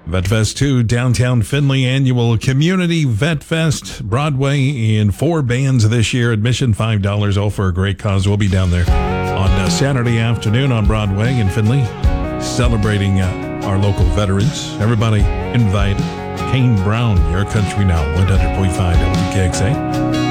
Vet Fest 2, Downtown Findlay Annual Community Vet Fest, Broadway in 4 bands this year. Admission $5, all for a great cause. We'll be down there on Saturday afternoon on Broadway in Findlay, celebrating our local veterans. Everybody invited. Kane Brown, Your Country Now, 100.5 WKXA.